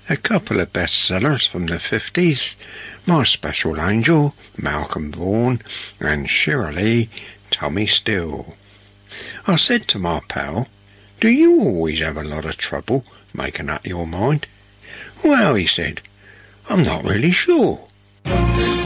A couple of bestsellers from the 50s, My Special Angel, Malcolm Vaughan, and Shirley, Tommy Steele. I said to my pal, "Do you always have a lot of trouble making up your mind?" "Well," he said, "I'm not really sure."